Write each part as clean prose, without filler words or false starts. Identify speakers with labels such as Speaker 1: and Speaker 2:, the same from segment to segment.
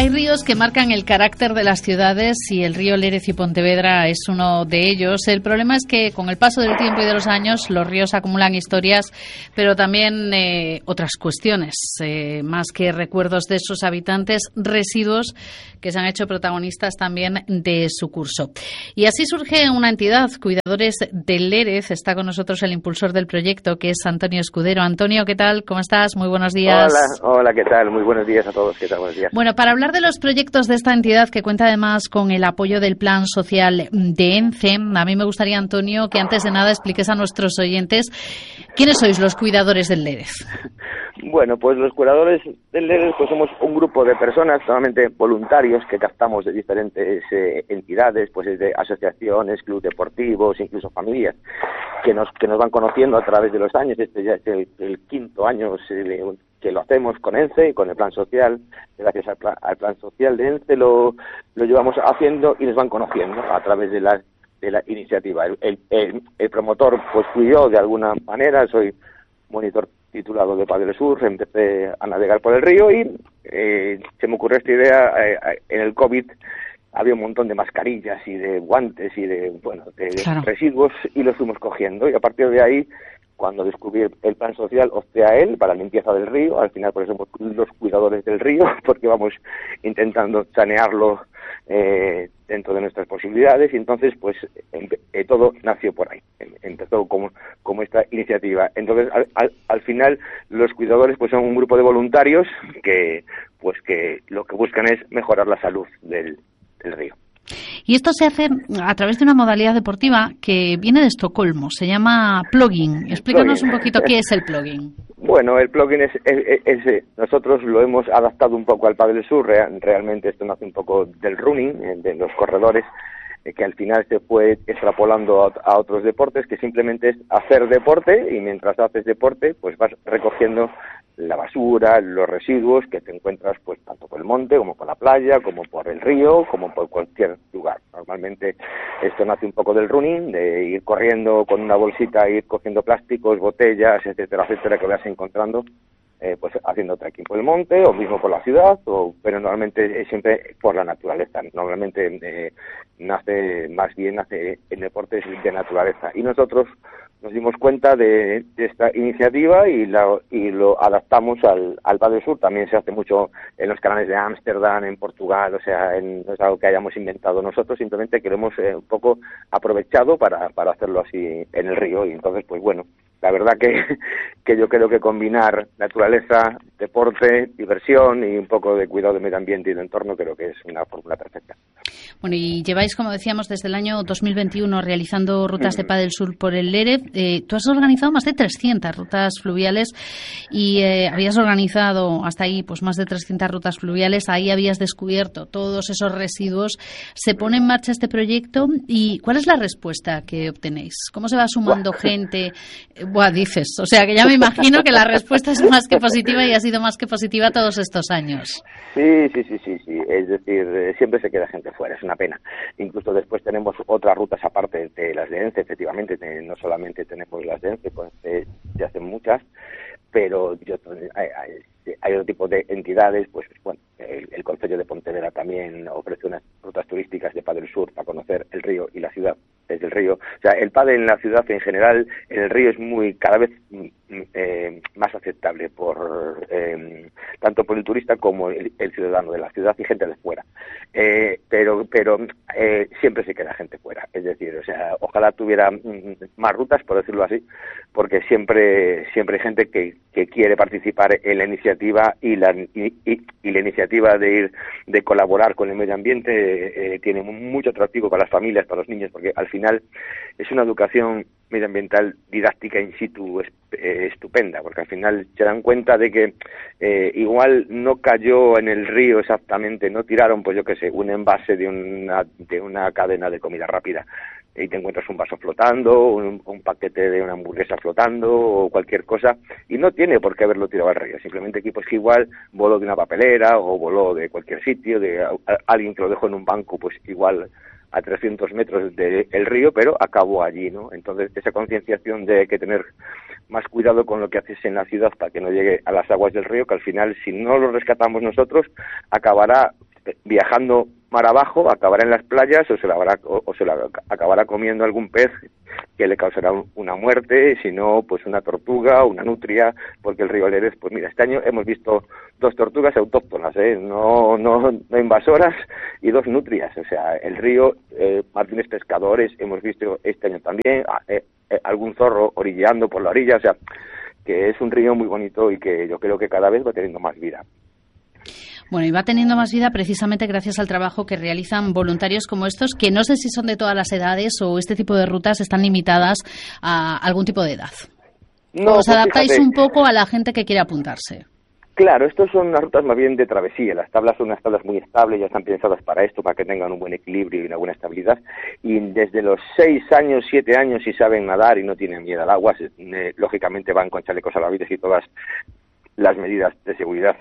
Speaker 1: hay ríos que marcan el carácter de las ciudades y el río Lérez y Pontevedra es uno de ellos. El problema es que con el paso del tiempo y de los años los ríos acumulan historias, pero también otras cuestiones, más que recuerdos de sus habitantes, residuos que se han hecho protagonistas también de su curso. Y así surge una entidad, Cuidadores del Lérez. Está con nosotros el impulsor del proyecto, que es Antonio Escudero. Antonio, ¿qué tal? ¿Cómo estás? Muy buenos días.
Speaker 2: Hola, ¿qué tal? Muy buenos días a todos. ¿Qué tal? Buenos días.
Speaker 1: Bueno, para hablar de los proyectos de esta entidad, que cuenta además con el apoyo del Plan Social de ENCE, a mí me gustaría, Antonio, que antes de nada expliques a nuestros oyentes quiénes sois los Cuidadores del Lérez.
Speaker 2: Bueno, pues los Cuidadores del Lérez pues somos un grupo de personas, totalmente voluntarios, que captamos de diferentes entidades, pues desde asociaciones, clubes deportivos, incluso familias, que nos van conociendo a través de los años. Este ya es el quinto año que lo hacemos con ENCE y con el Plan Social. Gracias al Plan Social de ENCE lo llevamos haciendo y nos van conociendo a través de la iniciativa. El promotor pues fui yo, de alguna manera, soy monitor titulado de Padel Sur, empecé a navegar por el río y se me ocurrió esta idea. En el COVID había un montón de mascarillas y de guantes y de
Speaker 1: Claro,
Speaker 2: residuos, y los fuimos cogiendo, y a partir de ahí, cuando descubrí el Plan Social, opté a él para la limpieza del río. Al final, por eso somos los cuidadores del río, porque vamos intentando sanearlo dentro de nuestras posibilidades, y entonces pues todo nació por ahí, empezó como esta iniciativa. Entonces al final los cuidadores pues son un grupo de voluntarios que lo que buscan es mejorar la salud del río.
Speaker 1: y esto se hace a través de una modalidad deportiva que viene de Estocolmo, se llama plugging. Explícanos un poquito qué es el plugging.
Speaker 2: Bueno, el plugging nosotros lo hemos adaptado un poco al Padel Sur. Realmente esto nace un poco del running, de los corredores, que al final se fue extrapolando a otros deportes, que simplemente es hacer deporte, y mientras haces deporte pues vas recogiendo la basura, los residuos que te encuentras pues tanto por el monte como por la playa, como por el río, como por cualquier lugar. Normalmente esto nace un poco del running, de ir corriendo con una bolsita, ir cogiendo plásticos, botellas, etcétera, etcétera, que vas encontrando pues haciendo trekking por el monte o mismo por la ciudad, pero normalmente es siempre por la naturaleza. Normalmente nace en deportes de naturaleza, y nosotros nos dimos cuenta de esta iniciativa y lo adaptamos al Padel Sur. También se hace mucho en los canales de Ámsterdam, en Portugal, o sea, no es algo que hayamos inventado nosotros, simplemente que lo hemos un poco aprovechado para hacerlo así en el río. Y entonces, pues bueno, la verdad que yo creo que combinar naturaleza, deporte, diversión y un poco de cuidado del medio ambiente y del entorno, creo que es una fórmula perfecta.
Speaker 1: Bueno, y lleváis, como decíamos, desde el año 2021 realizando rutas de Padel Sur por el Lérez. Tú has organizado más de 300 rutas fluviales y habías organizado hasta ahí pues más de 300 rutas fluviales. Ahí habías descubierto todos esos residuos. Se pone en marcha este proyecto, y ¿cuál es la respuesta que obtenéis? ¿Cómo se va sumando gente? Dices, o sea que ya me imagino que la respuesta es más que positiva, y ha sido más que positiva todos estos años.
Speaker 2: Sí. Es decir, siempre se queda gente fuera, es una pena. Incluso después tenemos otras rutas aparte de las de ENCE, efectivamente, no solamente tenemos las de ENCE, pues se hacen muchas, pero hay otro tipo de entidades, pues bueno, el Concello de Pontevedra también ofrece unas rutas turísticas de Padel Sur para conocer el río y la ciudad desde el río. O sea, el pádel en la ciudad en general, en el río, es cada vez más aceptable tanto por el turista como el ciudadano de la ciudad y gente de fuera. Pero siempre se queda gente fuera. Es decir, o sea, ojalá tuviera más rutas, por decirlo así, porque siempre hay gente que quiere participar en la iniciativa, y la iniciativa de colaborar con el medio ambiente tiene mucho atractivo para las familias, para los niños, porque al final es una educación medioambiental didáctica in situ estupenda, porque al final se dan cuenta de que igual no cayó en el río exactamente, no tiraron, pues yo qué sé, un envase de una cadena de comida rápida, y te encuentras un vaso flotando, un paquete de una hamburguesa flotando o cualquier cosa, y no tiene por qué haberlo tirado al río, simplemente que pues que igual voló de una papelera o voló de cualquier sitio, de alguien que lo dejó en un banco, pues igual a 300 metros del río, pero acabó allí, ¿no? Entonces, esa concienciación de que tener más cuidado con lo que haces en la ciudad para que no llegue a las aguas del río, que al final, si no lo rescatamos nosotros, acabará viajando mar abajo, acabará en las playas o se la acabará comiendo algún pez que le causará una muerte, si no, pues una tortuga, una nutria, porque el río Lérez, pues mira, este año hemos visto 2 tortugas autóctonas, no invasoras, y 2 nutrias, o sea, el río, Martínez pescadores, hemos visto este año también, algún zorro orilleando por la orilla, o sea, que es un río muy bonito y que yo creo que cada vez va teniendo más vida.
Speaker 1: Bueno, y va teniendo más vida precisamente gracias al trabajo que realizan voluntarios como estos, que no sé si son de todas las edades o este tipo de rutas están limitadas a algún tipo de edad.
Speaker 2: No,
Speaker 1: ¿Os adaptáis un poco a la gente que quiere apuntarse?
Speaker 2: Claro, estos son unas rutas más bien de travesía. Las tablas son unas tablas muy estables, ya están pensadas para esto, para que tengan un buen equilibrio y una buena estabilidad. Y desde los 6 años, 7 años, si saben nadar y no tienen miedo al agua, lógicamente van con chalecos salvavidas y todas las medidas de seguridad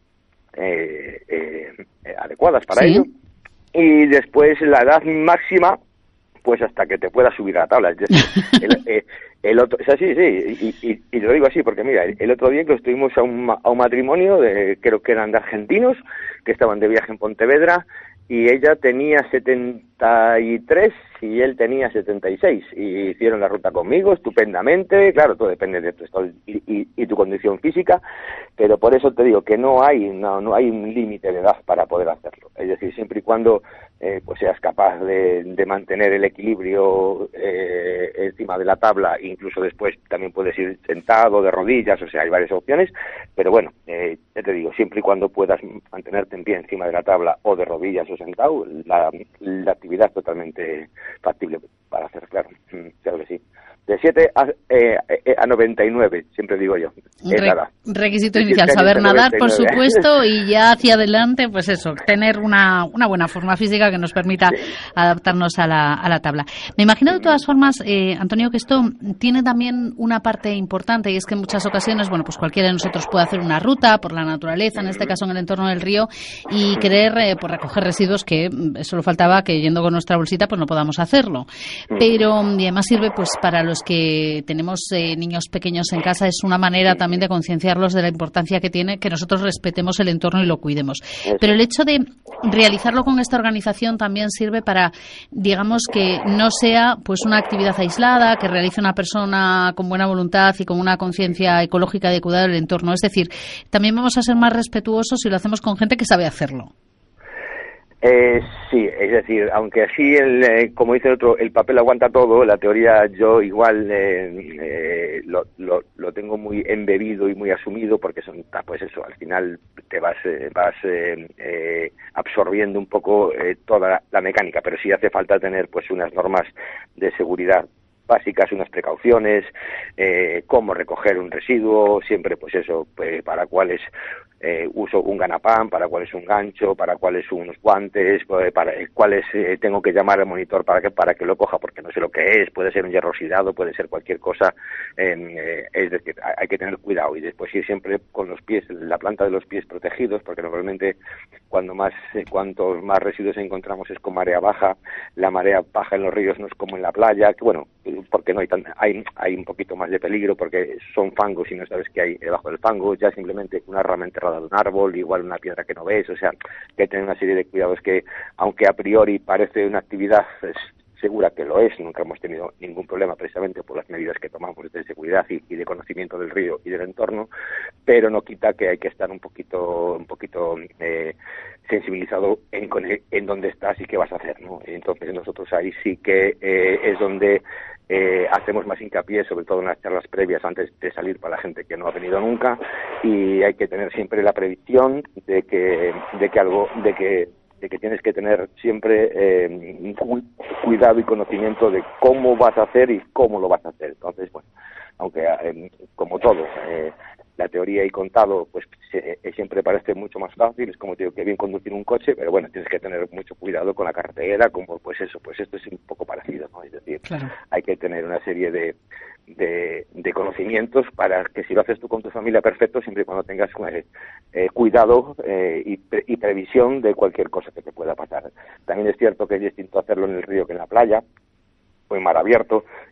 Speaker 2: adecuadas para ello. Y después la edad máxima, pues hasta que te puedas subir a la tabla. Es decir, el otro, o sea, sí, y lo digo así porque mira, el otro día que estuvimos a un matrimonio, creo que eran de argentinos, que estaban de viaje en Pontevedra, y ella tenía 73 y él tenía 76, y hicieron la ruta conmigo estupendamente. Claro, todo depende de tu estado y tu condición física, pero por eso te digo que no hay un límite de edad para poder hacerlo. Es decir, siempre y cuando pues seas capaz de mantener el equilibrio encima de la tabla, incluso después también puedes ir sentado, de rodillas, o sea, hay varias opciones, pero bueno, ya te digo, siempre y cuando puedas mantenerte en pie encima de la tabla o de rodillas o sentado, la actividad es totalmente factible para hacer, claro que sí. De 7 a 99, siempre digo yo.
Speaker 1: Requisito inicial, saber nadar, por supuesto, y ya hacia adelante, pues eso, tener una buena forma física que nos permita adaptarnos a la tabla. Me imagino de todas formas, Antonio, que esto tiene también una parte importante, y es que en muchas ocasiones, bueno, pues cualquiera de nosotros puede hacer una ruta por la naturaleza, en este caso en el entorno del río, y querer pues recoger residuos que solo faltaba que yendo con nuestra bolsita pues no podamos hacerlo. Pero y además sirve pues para los que tenemos niños pequeños en casa, es una manera también de concienciarlos de la importancia que tiene que nosotros respetemos el entorno y lo cuidemos. Pero el hecho de realizarlo con esta organización también sirve para, digamos, que no sea pues una actividad aislada, que realice una persona con buena voluntad y con una conciencia ecológica de cuidado del entorno. Es decir, también vamos a ser más respetuosos si lo hacemos con gente que sabe hacerlo.
Speaker 2: Sí, es decir, aunque así, como dice el otro, el papel aguanta todo, la teoría yo igual lo tengo muy embebido y muy asumido, porque pues eso, al final te vas absorbiendo un poco toda la mecánica, pero sí hace falta tener pues unas normas de seguridad básicas, unas precauciones, cómo recoger un residuo, siempre pues eso, para cuáles uso un ganapán, para cuáles un gancho, para cuáles unos guantes, para cuáles tengo que llamar al monitor para que lo coja, porque no sé lo que es, puede ser un hierro oxidado, puede ser cualquier cosa, es decir, hay que tener cuidado y después ir siempre con los pies, la planta de los pies protegidos, porque normalmente cuantos más residuos encontramos es con marea baja. La marea baja en los ríos no es como en la playa, que bueno, porque no hay un poquito más de peligro porque son fangos y no sabes qué hay debajo del fango, ya simplemente una rama enterrada de un árbol, igual una piedra que no ves, o sea, que hay que tener una serie de cuidados que, aunque a priori parece una actividad segura, que lo es, nunca hemos tenido ningún problema precisamente por las medidas que tomamos de seguridad y de conocimiento del río y del entorno, pero no quita que hay que estar un poquito sensibilizado en dónde estás y qué vas a hacer, ¿no? Entonces nosotros ahí sí que es donde hacemos más hincapié, sobre todo en las charlas previas antes de salir para la gente que no ha venido nunca, y hay que tener siempre la previsión de que tienes que tener siempre cuidado y conocimiento de cómo vas a hacer y cómo lo vas a hacer. Entonces, bueno, aunque como todo, la teoría y contado pues siempre parece mucho más fácil, es como te digo que bien conducir un coche, pero bueno, tienes que tener mucho cuidado con la carretera, como pues esto es un poco parecido, ¿no? Es decir, claro, hay que tener una serie de conocimientos para que si lo haces tú con tu familia, perfecto, siempre y cuando tengas cuidado y previsión de cualquier cosa que te pueda pasar. También es cierto que es distinto hacerlo en el río que en la playa o en mar abierto. El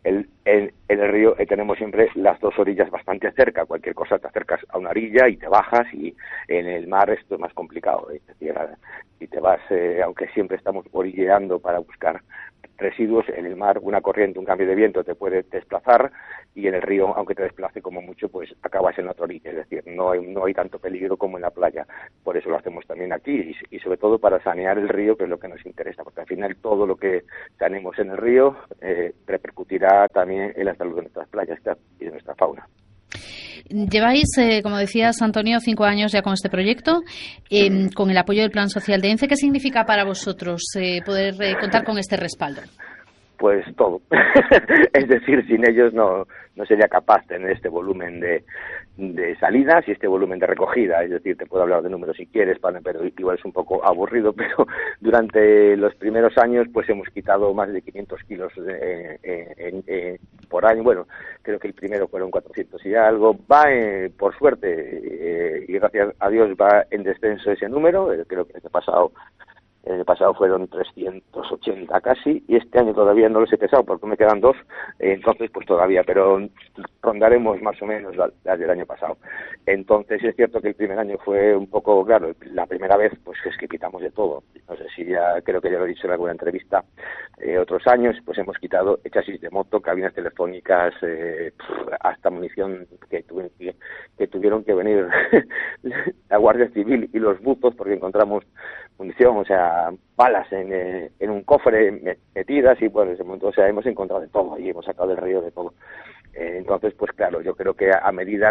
Speaker 2: en el río tenemos siempre las dos orillas bastante cerca. Cualquier cosa te acercas a una orilla y te bajas, y en el mar esto es más complicado. Es decir, si te vas, aunque siempre estamos orilleando para buscar residuos, en el mar una corriente, un cambio de viento te puede desplazar, y en el río, aunque te desplace como mucho, pues acabas en otra orilla. Es decir, no hay tanto peligro como en la playa. Por eso lo hacemos también aquí, y sobre todo para sanear el río, que es lo que nos interesa, porque al final todo lo que saneemos en el río repercutirá también en la salud de nuestras playas y de nuestra fauna.
Speaker 1: Lleváis, como decías, Antonio, 5 años ya con este proyecto, con el apoyo del Plan Social de ENCE. ¿Qué significa para vosotros poder contar con este respaldo?
Speaker 2: Pues todo. Es decir, sin ellos no sería capaz de tener este volumen de salidas y este volumen de recogida. Es decir, te puedo hablar de números si quieres, pero igual es un poco aburrido, pero durante los primeros años pues hemos quitado más de 500 kilos por año. Bueno, creo que el primero fueron 400 y algo. Va, por suerte, y gracias a Dios, va en descenso ese número. Creo que el año pasado fueron 380 casi, y este año todavía no los he pesado porque me quedan 2, entonces pues todavía, pero rondaremos más o menos las del año pasado. Entonces es cierto que el primer año fue un poco, claro, la primera vez pues es que quitamos de todo. No sé si creo que ya lo he dicho en alguna entrevista, otros años pues hemos quitado chasis de moto, cabinas telefónicas, hasta munición que tuvieron que venir la Guardia Civil y los buzos porque encontramos munición, o sea, balas en un cofre metidas, y pues hemos encontrado de todo y hemos sacado del río de todo. Entonces, pues claro, yo creo que a medida